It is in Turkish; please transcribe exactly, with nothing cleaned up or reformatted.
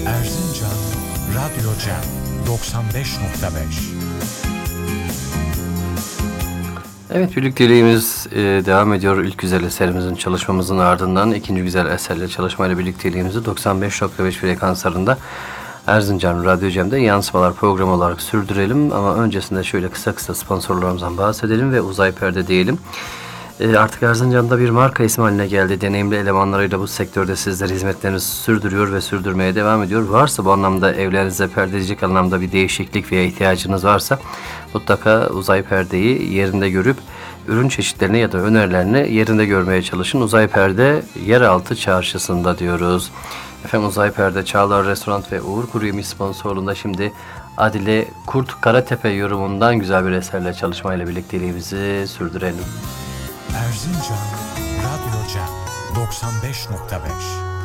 Erzincan Radyo Cem doksan beş nokta beş. Evet, birlikteliğimiz e, devam ediyor. İlk güzel eserimizin çalışmamızın ardından ikinci güzel eserle çalışmayla birlikteliğimizi doksan beş nokta beş frekanslarında Erzincan Radyo Cem'de yansımalar programı olarak sürdürelim. Ama öncesinde şöyle kısa kısa sponsorlarımızdan bahsedelim ve uzay perde diyelim. E, artık Erzincan'da bir marka ismi haline geldi. Deneyimli elemanlarıyla bu sektörde sizler hizmetlerinizi sürdürüyor ve sürdürmeye devam ediyor. Varsa bu anlamda evlerinize perdecilik anlamda bir değişiklik veya ihtiyacınız varsa mutlaka uzay perdeyi yerinde görüp ürün çeşitlerini ya da önerilerini yerinde görmeye çalışın. Uzay Perde Yeraltı Çarşısı'nda diyoruz. Efendim, Uzay Perde Çağlar Restoran ve Uğur Kuru Yemiş sponsorluğunda şimdi Adile Kurt Karatepe yorumundan güzel bir eserle çalışmayla birlikteliğimizi sürdürelim. Erzincan Radyo Cem doksan beş nokta beş.